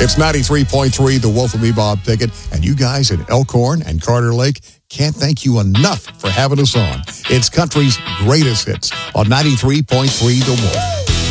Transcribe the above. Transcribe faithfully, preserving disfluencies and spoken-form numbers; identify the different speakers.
Speaker 1: It's ninety-three point three, The Wolf with me, Bob Pickett, and you guys at Elkhorn and Carter Lake can't thank you enough for having us on. It's country's greatest hits on ninety-three point three The Wolf.